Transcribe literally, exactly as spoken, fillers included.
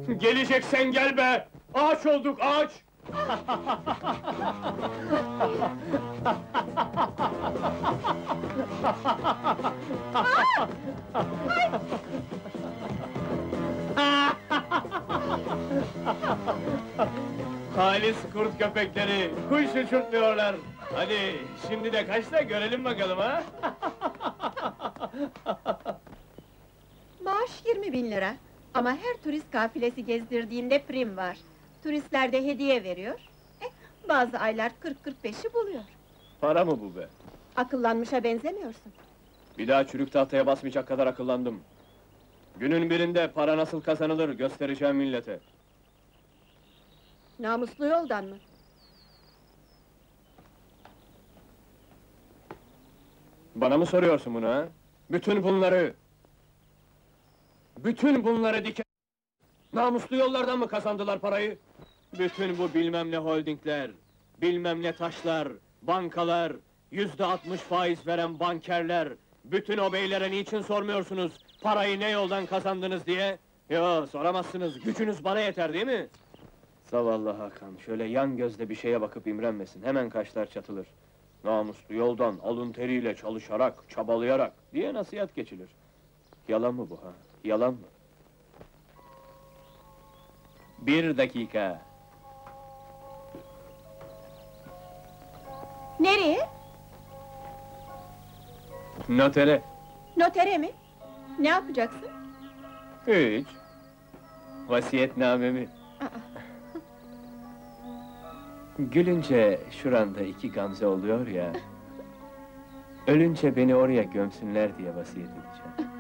Geleceksen gel be! Ağaç olduk, ağaç! Halis kurt köpekleri, kuş uçurtmuyorlar! Hadi, şimdi de kaç da görelim bakalım ha! Maaş yirmi bin lira. Ama her turist kafilesi gezdirdiğinde prim var. Turistler de hediye veriyor. Eh, bazı aylar kırk kırk beşi buluyor. Para mı bu be? Akıllanmışa benzemiyorsun. Bir daha çürük tahtaya basmayacak kadar akıllandım. Günün birinde para nasıl kazanılır göstereceğim millete. Namuslu yoldan mı? Bana mı soruyorsun bunu ha? Bütün bunları... Bütün bunları diken... Namuslu yollardan mı kazandılar parayı? Bütün bu bilmem ne holdingler, bilmem ne taşlar, bankalar, yüzde altmış faiz veren bankerler... Bütün o beylere niçin sormuyorsunuz, parayı ne yoldan kazandınız diye? Yo, soramazsınız, gücünüz bana yeter değil mi? Zavallı Hakan, şöyle yan gözle bir şeye bakıp imrenmesin, hemen kaşlar çatılır. Namuslu yoldan, alın teriyle çalışarak, çabalayarak diye nasihat geçilir. Yalan mı bu ha? Yalan mı? Bir dakika. Nereye? Notere. Notere mi? Ne yapacaksın? Hiç. Vasiyetnamemi. Gülünce şuranda iki gamze oluyor ya... Ölünce beni oraya gömsünler diye vasiyet edeceğim.